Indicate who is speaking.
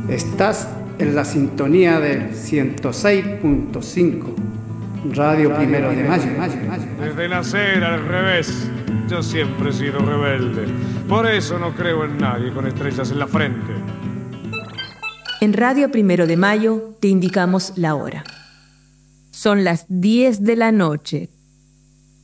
Speaker 1: Estás en la sintonía del 106.5, Radio Primero de Mayo.
Speaker 2: Desde nacer al revés, yo siempre he sido rebelde. Por eso no creo en nadie con estrellas en la frente.
Speaker 3: En Radio Primero de Mayo te indicamos la hora. Son las 10 de la noche,